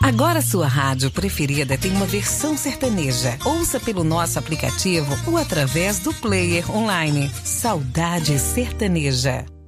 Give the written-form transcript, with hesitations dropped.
Agora sua rádio preferida tem uma versão sertaneja. Ouça pelo nosso aplicativo ou através do player online. Saudade Sertaneja.